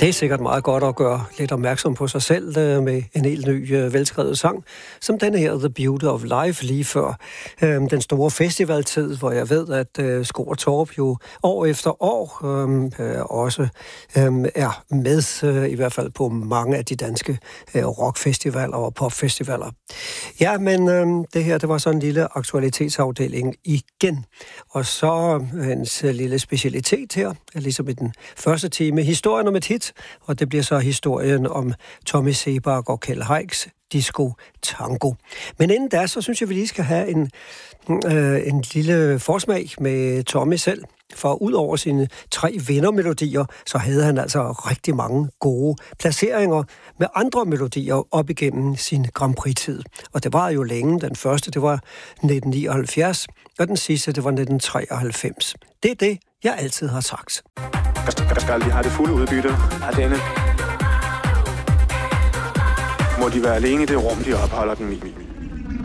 Det er sikkert meget godt at gøre lidt opmærksom på sig selv med en helt ny velskrevet sang, som den her The Beauty of Life lige før den store festivaltid, hvor jeg ved, at Sko og Torp jo år efter år også er med, i hvert fald på mange af de danske rockfestivaler og popfestivaler. Ja, men det her, det var så en lille aktualitetsafdeling igen. Og så hans lille specialitet her, ligesom i den første time, historien om et hit, og det bliver så historien om Tommy Sebak og Kjeld Heiks Disco Tango. Men inden da, så synes jeg, vi lige skal have en lille forsmag med Tommy selv. For ud over sine 3 vindermelodier, så havde han altså rigtig mange gode placeringer med andre melodier op igennem sin Grand Prix-tid. Og det var jo længe. Den første, det var 1979, og den sidste, det var 1993. Det er det, jeg altid har sagt. Skal de have det fulde udbytte af denne? Må de være alene i det rum, de opholder den i?